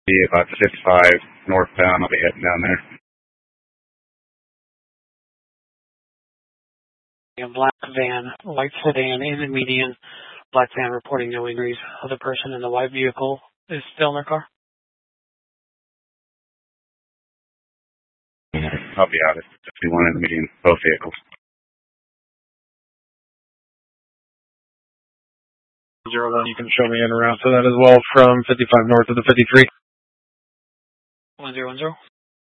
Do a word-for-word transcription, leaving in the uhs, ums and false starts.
Be about fifty-five northbound. I'll be heading down there. A black van, white sedan in the median. Black van reporting no injuries. Other person in the white vehicle is still in their car. I'll be out at fifty-one in the median, both vehicles. Zero one, you can show me in around for that as well from fifty-five north of the fifty-three. One zero one zero.